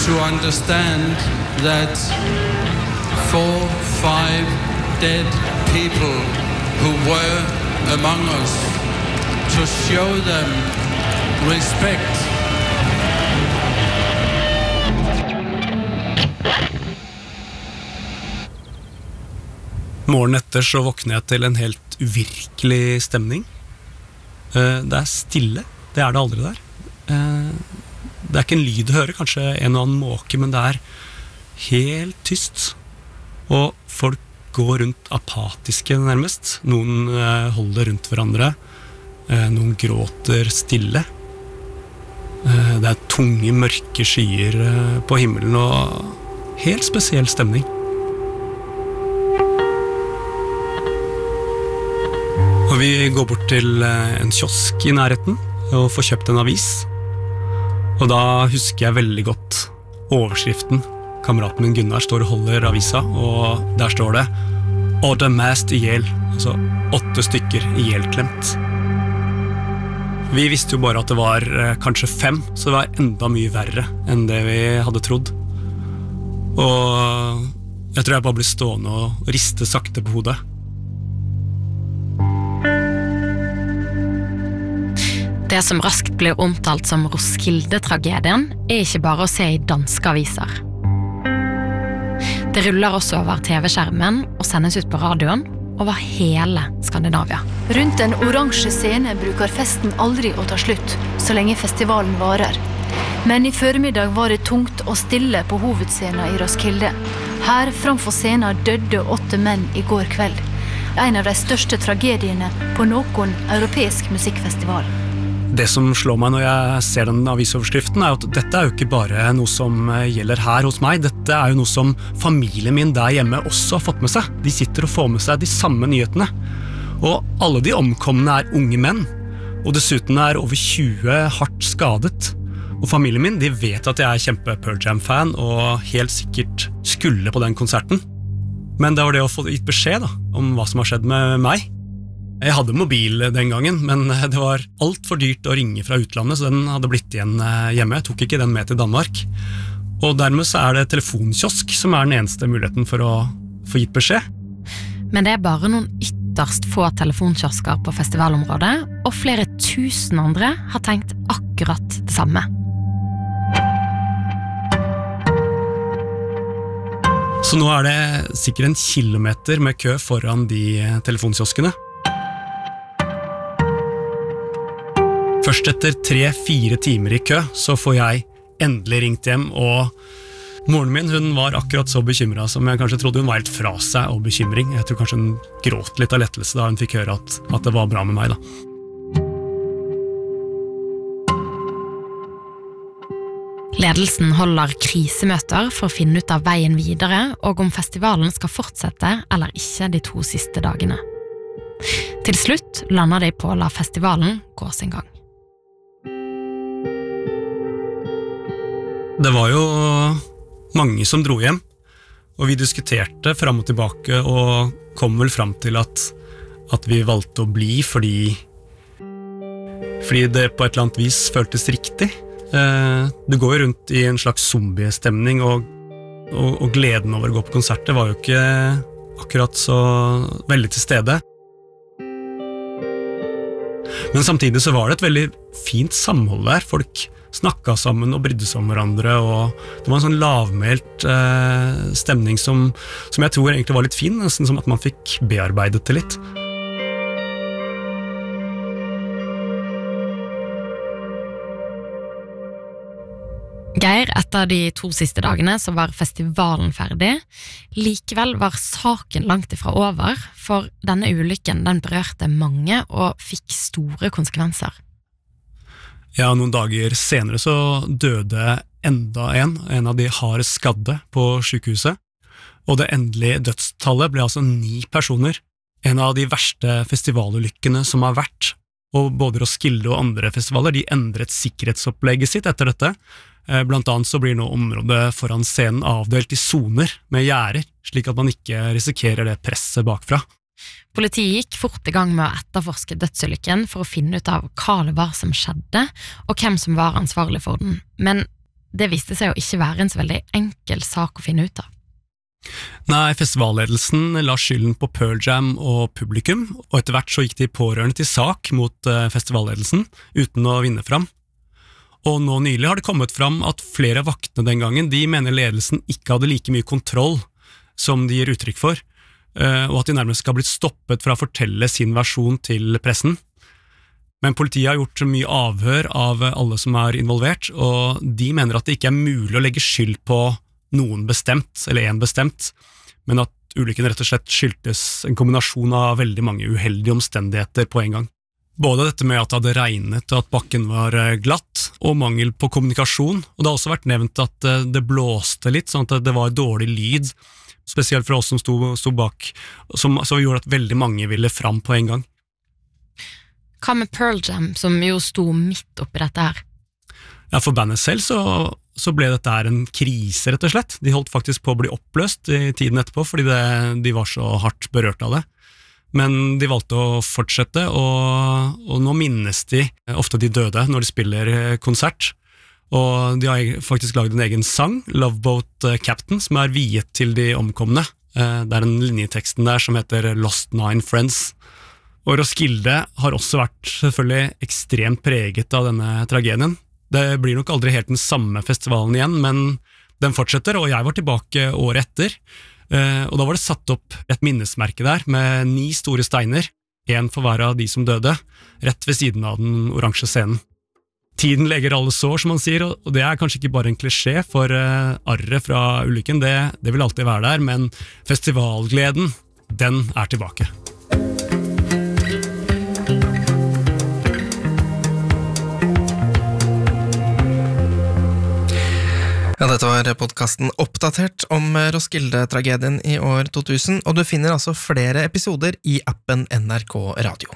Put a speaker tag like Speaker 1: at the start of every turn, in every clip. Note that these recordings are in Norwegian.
Speaker 1: to understand that 4-5 dead people who were among us, to show them respect.
Speaker 2: Morgen etter så våkner jeg til en helt uvirkelig stemning. Det stille, det det aldri der. Det ikke en lyd å høre, kanskje en og annen måke, men det helt tyst. Og folk går rundt apatiske nærmest. Noen holder rundt hverandre, noen gråter stille. Det tunge, mørke skyer på himmelen og helt spesiell stemning. Og vi går bort til en kiosk I nærheten og får kjøpt en avis. Og da husker jeg veldig godt overskriften. Kameraten min Gunnar står og holder avisa, og der står det «Order mast ihjel», altså 8 stykker ihjelklemt. Vi visste jo bare at det var kanskje 5, så det var enda mye verre enn det vi hadde trodd. Og jeg tror jeg bare ble stående og riste sakte på hodet.
Speaker 3: Det som raskt ble omtalt som Roskilde-tragedien ikke bare å se I danske aviser. Det ruller også over TV-skjermen og sendes ut på radioen over hele Skandinavia.
Speaker 4: Rundt en oransje scene bruker festen aldri å ta slutt, så lenge festivalen varer. Men I formiddag var det tungt og stille på hovedscenen I Roskilde. Her framfor scenen døde 8 menn I går kveld. En av de største tragediene på noen europeisk musikkfestival.
Speaker 2: Det som slår meg når jeg ser den avisoverskriften at dette jo ikke bare noe som gjelder her hos meg, dette jo noe som familien min der hjemme også har fått med seg. De sitter og får med seg de samme nyhetene. Og alle de omkomne unge menn, og dessuten over 20 hardt skadet. Og familien min, de vet at jeg kjempe Pearl Jam-fan og helt sikkert skulle på den konserten. Men det var det å få gitt beskjed om hva som har skjedd med meg. Jeg hadde mobil den gangen, men det var alt for dyrt å ringe fra utlandet, så den hadde blitt igjen hjemme. Jeg tok ikke den med til Danmark. Og dermed så det telefonkiosk som den eneste muligheten for å få gitt beskjed.
Speaker 3: Men det bare noen ytterst få telefonkiosker på festivalområdet, og flere tusen andre har tenkt akkurat det samme.
Speaker 2: Så nå det sikkert 1 kilometer med kø foran de telefonkioskene. Først etter 3-4 timer I kø, så får jeg endelig ringt hjem, og moren min, hun var akkurat så bekymret som jeg kanskje trodde hun var helt fra seg av bekymring. Jeg tror kanskje hun gråt litt av lettelse da hun fikk høre at det var bra med meg da.
Speaker 3: Ledelsen holder krisemøter for å finne ut av veien videre, og om festivalen skal fortsette eller ikke de 2 siste dagene. Til slutt lander de på å la festivalen gå sin gang.
Speaker 2: Det var jo mange som dro hjem, og vi diskuterte frem og tilbake, og kom vel frem til at vi valgte å bli fordi det på et eller annet vis føltes riktig. Du går jo rundt I en slags zombiestemning, og gleden over å gå på konserter var jo ikke akkurat så veldig til stede. Men samtidig så var det et veldig fint samhold der. Folk snakket sammen og brydde seg om hverandre, og det var en sånn lavmælt stemning som jeg tror egentlig var litt fin, nesten som at man fikk bearbeidet det litt.
Speaker 3: Geir, etter de 2 siste dagene så var festivalen ferdig. Likevel var saken langt ifra over, for denne ulykken den berørte mange og fikk store konsekvenser.
Speaker 2: Ja, noen dager senere så døde enda en av de hardest skadde på sykehuset, og det endelige dødstallet ble altså 9 personer. En av de verste festivalulykkene som har vært, og både Roskilde og andre festivaler, de endret sikkerhetsopplegget sitt etter dette. Blant annet så blir nå området foran scenen avdelt I zoner med gjerder, slik at man ikke risikerer det presset bakfra.
Speaker 3: Politiet gikk fort I gang med å etterforske dødsulykken for å finne ut av hva det var som skjedde, og hvem som var ansvarlig for den. Men det viste seg å ikke være en så veldig enkel sak å finne ut av.
Speaker 2: Nei, festivalledelsen la skylden på Pearl Jam og publikum, og etter hvert så gikk de pårørende til sak mot festivalledelsen, uten å vinne fram. Og nå nylig har det kommet fram at flere av vaktene den gangen, de mener ledelsen ikke hadde like mye kontroll som de gir uttrykk for, og at de nærmest skal ha blitt stoppet fra å fortelle sin versjon til pressen. Men politiet har gjort mye avhør av alle som er involvert, og de mener at det ikke er mulig å legge skyld på noen bestemt, eller en bestemt, men at ulykken rett og slett skyldtes en kombinasjon av veldig mange uheldige omstendigheter på en gang. Både dette med at det hadde regnet og at bakken var glatt, og mangel på kommunikasjon, og det har også vært nevnt at det blåste litt, sånn at det var dårlig lyd, spesielt for oss som sto bak, som gjorde at veldig mange ville fram på en gang.
Speaker 3: Hva med Pearl Jam, som jo sto midt oppi dette her?
Speaker 2: Ja, for bandet selv så ble dette her en krise, rett og slett. De holdt faktisk på å bli oppløst i tiden etterpå, fordi de var så hardt berørt av det. Men de valgte å fortsette, og nå minnes de ofte de døde når de spiller konsert. Og de har faktisk laget en egen sang, Love Boat Captain, som er viet til de omkomne. Det er en linjeteksten der som heter Lost Nine Friends. Og Roskilde har også vært selvfølgelig ekstremt preget av denne tragedien. Det blir nok aldri helt den samme festivalen igjen, men den fortsetter, og jeg var tilbake året etter, og da var det satt opp et minnesmerke der med 9 store steiner, en for hver av de som døde, rett ved siden av den oransje scenen. Tiden leger alle sår, som man sier, og det er kanskje ikke bare en klisjé, for arret fra ulykken, det vil alltid være der, men festivalgleden, den er tilbake.
Speaker 5: Ja, dette var podcasten Oppdatert om Roskilde-tragedien i år 2000, og du finner altså flere episoder i appen NRK Radio.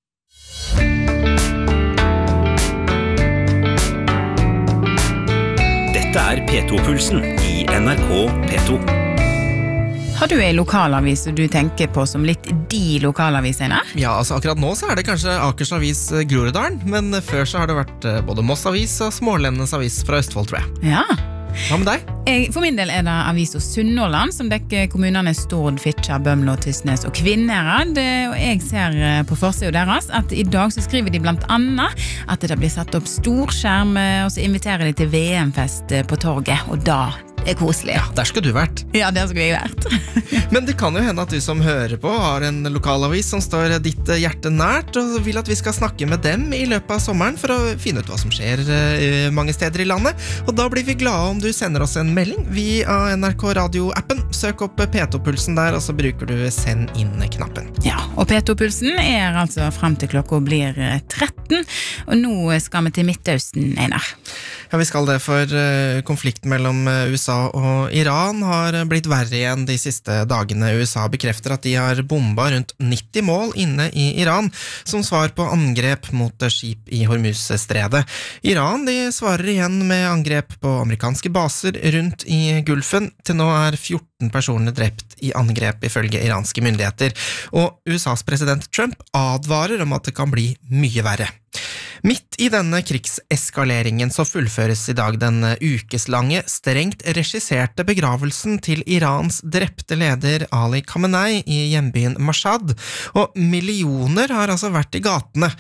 Speaker 6: Dette er P2-pulsen i NRK P2.
Speaker 7: Har du en lokalavis du tenker på som litt de lokalavisene?
Speaker 5: Ja, altså akkurat nå så er det kanskje Akers Avis Groruddalen, men før så har det vært både Moss Avis og Smålendenes Avis fra Østfold, tror jeg.
Speaker 7: Ja.
Speaker 5: Hva med deg?
Speaker 7: For min del er det Avis og Sunnhordland, som dekker kommunene Stord, Fitjar, Bømlo, Tysnes og Kvinnherad. Og jeg ser på forsiden deres at i dag så skriver de blant annet at det blir satt opp storskjerm, og så inviterer de til VM-fest på torget, og da er koselig.
Speaker 5: Ja, der skulle du vært.
Speaker 7: Ja, der skulle jeg vært.
Speaker 5: Men det kan jo hende at du som hører på har en lokalavis som står ditt hjerte nært, og vil at vi skal snakke med dem i løpet av sommeren for å finne ut hva som skjer mange steder i landet. Og da blir vi glade om du sender oss en melding via NRK Radio-appen. Søk opp P2-pulsen der, og så bruker du send inn-knappen.
Speaker 7: Ja, og P2-pulsen er altså frem til klokka blir 13, og nå skal vi til Midtøsten, Einar.
Speaker 5: Ja, vi skal det, for konflikten mellom USA og Iran har blitt verre igjen de siste dagene. USA bekrefter at de har bomba rundt 90 mål inne i Iran, som svar på angrep mot skip i Hormuz-stredet. Iran de svarer igjen med angrep på amerikanske baser rundt i Gulfen. Til nå er 14 personer drept i angrep ifølge iranske myndigheter, og USAs president Trump advarer om at det kan bli mye verre. Midt i denne krigseskaleringen så fullføres i dag den ukeslange, strengt regisserte begravelsen til Irans drepte leder Ali Khamenei i hjembyen Mashhad, og millioner har altså vært i gatene,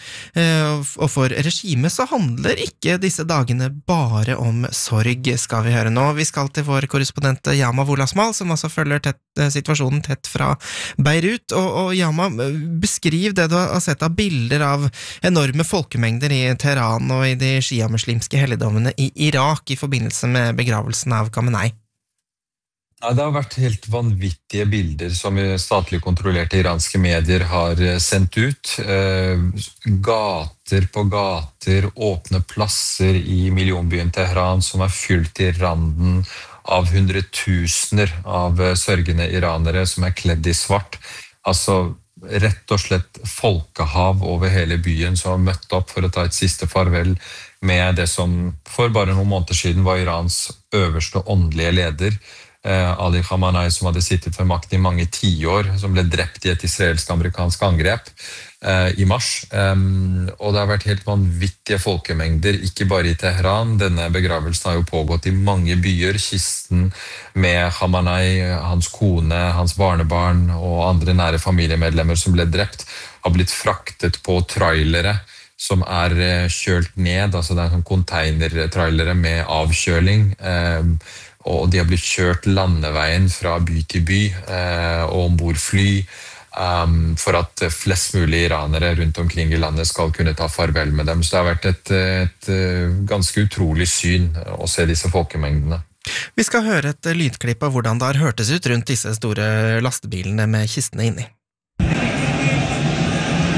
Speaker 5: og for regimet så handler ikke disse dagene bare om sorg, skal vi høre nå. Vi skal til vår korrespondent Yama Wolasmal, som altså følger situasjonen tett fra Beirut, og Yama, beskriv det du har sett av bilder av enorme folkemengder i Teheran og i de shia-muslimske helligdommene i Irak i forbindelse med begravelsen av Khamenei.
Speaker 8: Ja, det har vært helt vanvittige bilder som statlig kontrollerte iranske medier har sendt ut. Gater på gater, åpne plasser i millionbyen Teheran som er fylt til randen av hundretusener av sørgende iranere som er kledd i svart. Altså rett og slett folkehav over hele byen som har møtt opp for å ta et siste farvel med det som for bare noen måneder siden var Irans øverste åndelige leder. Ali Khamenei, som hadde sittet ved makt i mange tiår, som ble drept i et israelsk-amerikansk angrep i mars. Og det har vært helt vanvittige folkemengder, ikke bare i Teheran. Denne begravelsen har jo pågått i mange byer. Kisten med Khamenei, hans kone, hans barnebarn og andre nære familiemedlemmer som ble drept, har blitt fraktet på trailere som kjølt ned, altså det sånn containertrailere med avkjøling, og de har blitt kjørt landeveien fra by til by og ombord fly, for at flest mulig iranere rundt omkring i landet skal kunne ta farvel med dem. Så det har vært et ganske utrolig syn å se disse folkemengdene.
Speaker 5: Vi skal høre et lydklipp av hvordan det har hørtes ut rundt disse store lastebilene med kistene inni.